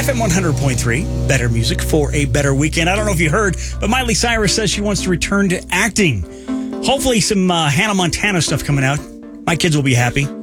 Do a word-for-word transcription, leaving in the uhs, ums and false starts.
F M one hundred point three, better music for a better weekend. I don't know if you heard, but Miley Cyrus says she wants to return to acting. Hopefully some uh, Hannah Montana stuff coming out. My kids will be happy.